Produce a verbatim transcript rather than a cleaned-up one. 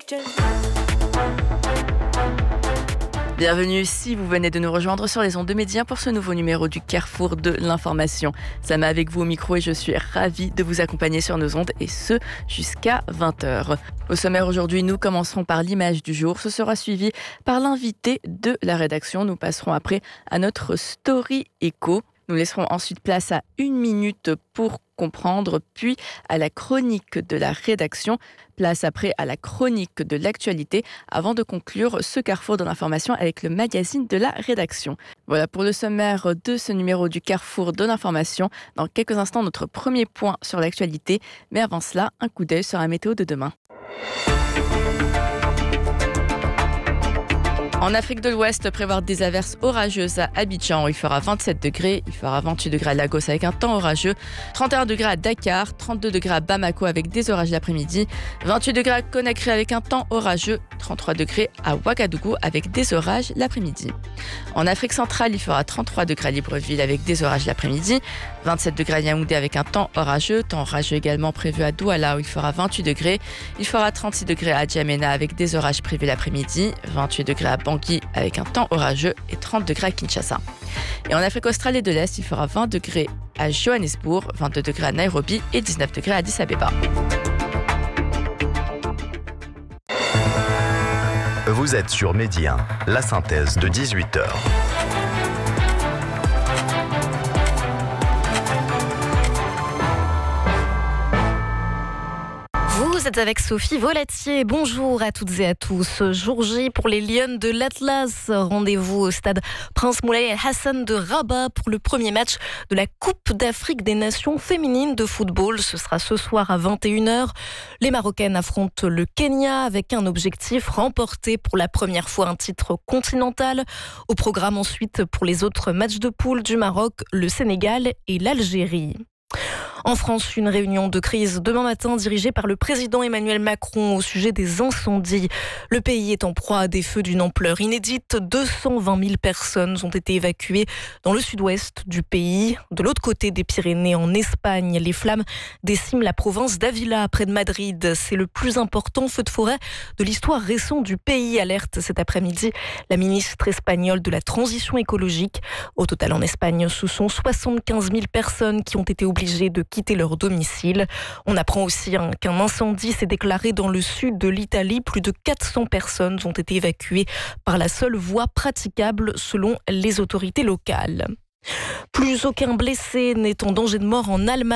Bienvenue si vous venez de nous rejoindre sur les ondes de Média pour ce nouveau numéro du Carrefour de l'information. Sama avec vous au micro et je suis ravie de vous accompagner sur nos ondes et ce jusqu'à vingt heures. Au sommaire aujourd'hui, nous commencerons par l'image du jour. Ce sera suivi par l'invité de la rédaction. Nous passerons après à notre Story Écho. Nous laisserons ensuite place à une minute pour comprendre, puis à la chronique de la rédaction. Place après à la chronique de l'actualité, avant de conclure ce carrefour de l'information avec le magazine de la rédaction. Voilà pour le sommaire de ce numéro du Carrefour de l'information. Dans quelques instants, notre premier point sur l'actualité. Mais avant cela, un coup d'œil sur la météo de demain. En Afrique de l'Ouest, prévoir des averses orageuses à Abidjan où il fera vingt-sept degrés, il fera vingt-huit degrés à Lagos avec un temps orageux, trente et un degrés à Dakar, trente-deux degrés à Bamako avec des orages l'après-midi, vingt-huit degrés à Conakry avec un temps orageux, trente-trois degrés à Ouagadougou avec des orages l'après-midi. En Afrique centrale, il fera trente-trois degrés à Libreville avec des orages l'après-midi, vingt-sept degrés à Yaoundé avec un temps orageux, temps orageux également prévu à Douala où il fera vingt-huit degrés, il fera trente-six degrés à Djamena avec des orages prévus l'après-midi, vingt-huit degrés à Bangui avec un temps orageux et trente degrés à Kinshasa. Et en Afrique australe et de l'Est, il fera vingt degrés à Johannesburg, vingt-deux degrés à Nairobi et dix-neuf degrés à Addis Abeba. Vous êtes sur Média, la synthèse de dix-huit heures. Vous êtes avec Sophie Volatier. Bonjour à toutes et à tous. Jour J pour les Lions de l'Atlas. Rendez-vous au stade Prince Moulay El Hassan de Rabat pour le premier match de la Coupe d'Afrique des Nations féminines de football. Ce sera ce soir à vingt et une heures. Les Marocaines affrontent le Kenya avec un objectif, remporter pour la première fois un titre continental. Au programme ensuite pour les autres matchs de poule du Maroc, le Sénégal et l'Algérie. En France, une réunion de crise demain matin dirigée par le président Emmanuel Macron au sujet des incendies. Le pays est en proie à des feux d'une ampleur inédite. deux cent vingt mille personnes ont été évacuées dans le sud-ouest du pays. De l'autre côté des Pyrénées, en Espagne, les flammes déciment la province d'Ávila, près de Madrid. C'est le plus important feu de forêt de l'histoire récente du pays, alerte cet après-midi la ministre espagnole de la Transition écologique. Au total, en Espagne, ce sont soixante-quinze mille personnes qui ont été obligées de quitter leur domicile. On apprend aussi hein, qu'un incendie s'est déclaré dans le sud de l'Italie. Plus de quatre cents personnes ont été évacuées par la seule voie praticable selon les autorités locales. Plus aucun blessé n'est en danger de mort en Allemagne.